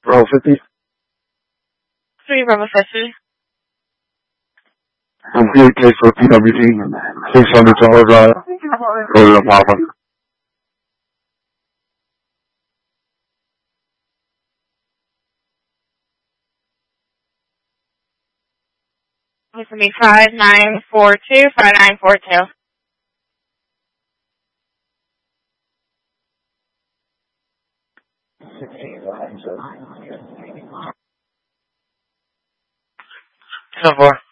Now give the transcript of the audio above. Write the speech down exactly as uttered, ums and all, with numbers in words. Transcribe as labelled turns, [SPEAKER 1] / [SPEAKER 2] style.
[SPEAKER 1] Bravo fifty.
[SPEAKER 2] Three Bravo fifty.
[SPEAKER 1] I'm here in case for P W T. six hundred Tower Drive. Go to the Papa.
[SPEAKER 2] This will be five nine four two, five nine four two.
[SPEAKER 1] ten four.